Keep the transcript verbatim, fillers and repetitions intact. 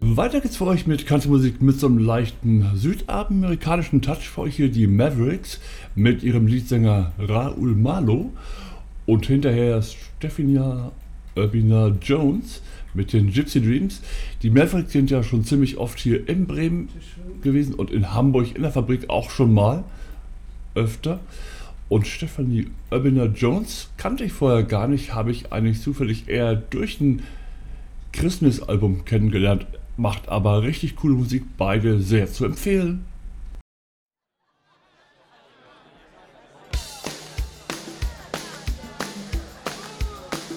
Weiter geht's für euch mit Country-Musik mit so einem leichten südamerikanischen Touch. Für euch hier die Mavericks mit ihrem Leadsänger Raul Malo und hinterher Stefania Urbina Jones mit den Gypsy Dreams. Die Mavericks sind ja schon ziemlich oft hier in Bremen gewesen und in Hamburg in der Fabrik auch schon mal öfter. Und Stefanie Urbina Jones kannte ich vorher gar nicht, habe ich eigentlich zufällig eher durch ein Christmas-Album kennengelernt. Macht aber richtig coole Musik, beide sehr zu empfehlen.